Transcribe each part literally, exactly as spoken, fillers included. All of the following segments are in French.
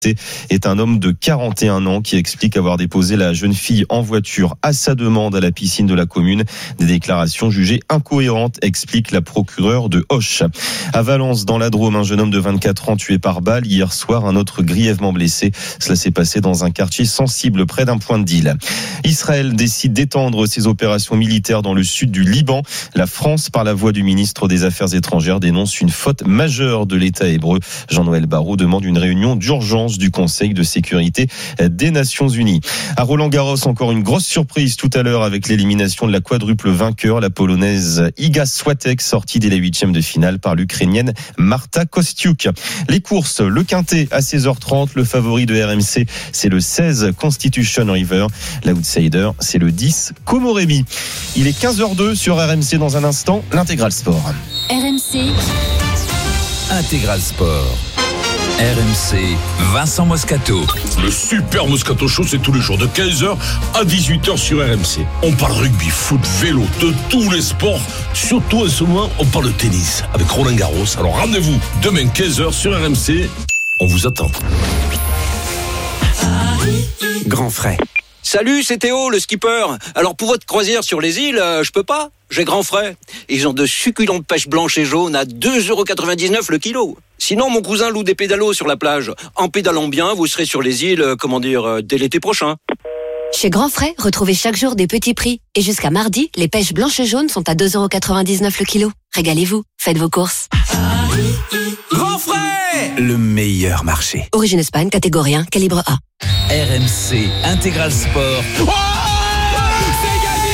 est un homme de quarante et un ans qui explique avoir déposé la jeune fille en voiture à sa demande à la piscine de la commune. Des déclarations jugées incohérentes, explique la procureure de Auch. À Valence, dans la Drôme, un jeune homme de vingt-quatre ans tué par balle. Hier soir, un autre grièvement blessé. Cela s'est passé dans un quartier sensible près d'un point de deal. Israël décide d'étendre ses opérations militaires dans le sud du Liban. La France, par la voix du ministre des Affaires étrangères, dénonce une faute majeure de l'État hébreu. Jean-Noël Barrot demande une réunion d'urgence du Conseil de sécurité des Nations Unies. À Roland-Garros, encore une grosse surprise tout à l'heure avec l'élimination de la quadruple vainqueur, la polonaise Iga Swiatek, sortie dès la huitième de finale par l'Ukrainienne Marta Kostyuk. Les courses, le quintet à seize heures trente, le favori de R M C, c'est le seize Constitution River. L'outsider, c'est le dix Komoremi. Il est quinze heures deux sur R M C. Dans un instant, l'intégral sport. R M C Intégral sport. R M C, Vincent Moscato. Le super Moscato Show, c'est tous les jours de quinze heures à dix-huit heures sur R M C. On parle rugby, foot, vélo, de tous les sports. Surtout en ce moment, on parle de tennis avec Roland Garros. Alors rendez-vous demain quinze heures sur R M C. On vous attend. Grand frais. Salut, c'est Théo, le skipper. Alors pour votre croisière sur les îles, euh, je peux pas. J'ai grand frais. Ils ont de succulentes pêches blanches et jaunes à deux euros quatre-vingt-dix-neuf le kilo. Sinon, mon cousin loue des pédalos sur la plage. En pédalant bien, vous serez sur les îles, euh, comment dire, euh, dès l'été prochain. Chez Grand Frais, retrouvez chaque jour des petits prix. Et jusqu'à mardi, les pêches blanches et jaunes sont à deux euros quatre-vingt-dix-neuf le kilo. Régalez-vous, faites vos courses. Grand frais, le meilleur marché. Origine Espagne, catégorie un, calibre A. R M C, Intégral Sport. Oh, c'est gagné!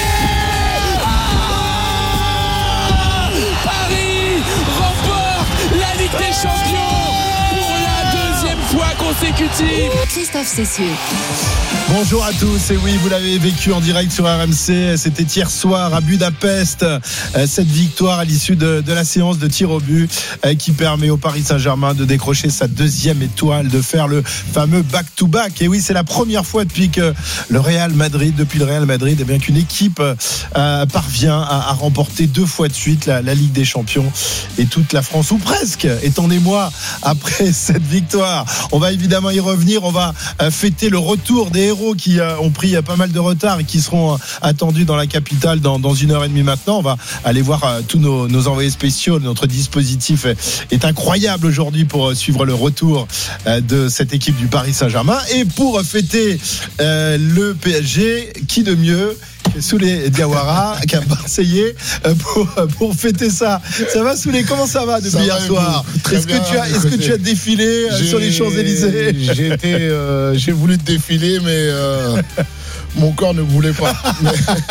Ah, Paris remporte la Ligue des Champions pour la deuxième fois consécutive. Christophe Cessieux. Bonjour à tous, et oui, vous l'avez vécu en direct sur R M C, c'était hier soir à Budapest, cette victoire à l'issue de, de la séance de tir au but qui permet au Paris Saint-Germain de décrocher sa deuxième étoile, de faire le fameux back-to-back. Et oui, c'est la première fois depuis que le Real Madrid, depuis le Real Madrid, eh bien qu'une équipe euh, parvient à, à remporter deux fois de suite la, la Ligue des Champions, et toute la France, ou presque, est en émoi après cette victoire. On va évidemment y revenir, on va euh, fêter le retour des héros qui ont pris pas mal de retard et qui seront attendus dans la capitale dans, dans une heure et demie maintenant. On va aller voir tous nos, nos envoyés spéciaux. Notre dispositif est, est incroyable aujourd'hui pour suivre le retour de cette équipe du Paris Saint-Germain. Et pour fêter euh, le P S G, qui de mieux Souley Diawara, qui a Marseillais, pour, pour fêter ça. Ça va, Souley? Comment ça va depuis ça hier soir? Est-ce, bien, que tu as, est-ce que tu as défilé j'ai, sur les Champs-Élysées? J'ai, été, euh, j'ai voulu défiler, mais euh, mon corps ne voulait pas. Mais,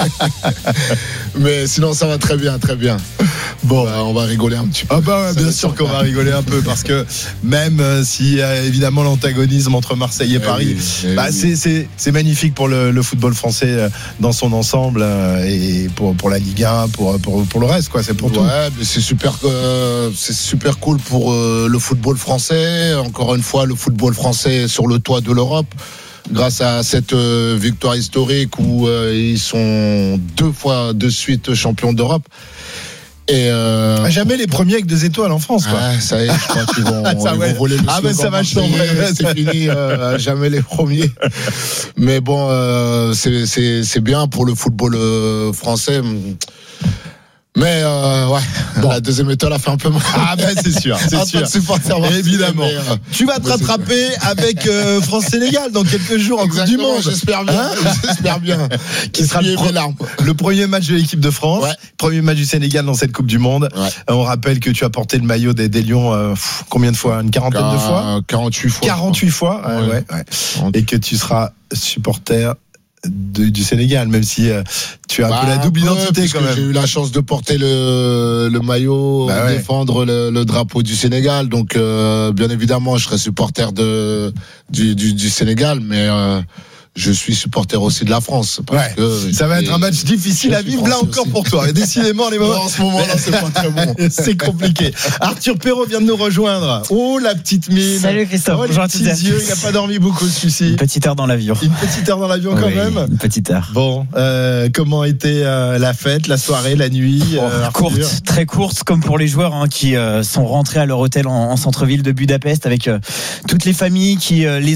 mais sinon, ça va très bien, très bien. Bon, bah, on va rigoler un petit peu. Ah bah, bien sûr qu'on va rigoler un peu, parce que même euh, s'il y a évidemment l'antagonisme entre Marseille et, et Paris, oui, et bah, oui. c'est, c'est, c'est magnifique pour le, le football français euh, dans son ensemble, euh, et pour, pour la Ligue un, pour, pour, pour le reste, quoi. C'est pour ouais, tout. Mais c'est super, euh, c'est super cool pour euh, le football français. Encore une fois, le football français sur le toit de l'Europe, grâce à cette euh, victoire historique où euh, ils sont deux fois de suite champions d'Europe. Et euh... jamais les premiers avec deux étoiles en France, quoi. Ah, ça y est, je crois qu'ils vont, ça, ils ouais. vont voler le ah ben ça va changer, c'est fini, euh, jamais les premiers. Mais bon, euh, c'est c'est c'est bien pour le football euh, français. Mais euh, ouais, bon. La deuxième étoile a fait un peu mal. Ah ben c'est sûr, c'est sûr. Évidemment. Mais, euh, tu vas te rattraper avec euh, France-Sénégal dans quelques jours en Coupe du Monde. J'espère bien. Hein j'espère bien. Qui sera le, pro- le premier match de l'équipe de France, ouais. Premier match du Sénégal dans cette Coupe du Monde. Ouais. On rappelle que tu as porté le maillot des, des Lions euh, pff, combien de fois? Une quarantaine Car- de fois. quarante-huit fois. quarante-huit fois. Ouais, ouais. Ouais. Et que tu seras supporter De, du Sénégal, même si euh, tu as bah, un peu la double peu, identité quand même. J'ai eu la chance de porter le, le maillot, bah ouais. défendre le, le drapeau du Sénégal, donc euh, bien évidemment je serai supporter de, du, du, du Sénégal, mais euh, je suis supporter aussi de la France. Parce Ouais. que Ça va être un match difficile je à suis vivre là français encore aussi. pour toi. Et décidément, les moments. Non, en ce moment-là, c'est pas très bon. C'est compliqué. Arthur Perrault vient de nous rejoindre. Oh, la petite mine. Salut Christophe, Oh, les bonjour à petits toutes et à yeux. tous. Il n'a pas dormi beaucoup, celui-ci. Une petite heure dans l'avion. Une petite heure dans l'avion quand Oui, même. Une petite heure. Bon, euh, comment était euh, la fête, la soirée, la nuit Oh, euh, Arthur courte, très courte, comme pour les joueurs hein, qui euh, sont rentrés à leur hôtel en, en centre-ville de Budapest avec euh, toutes les familles qui euh, les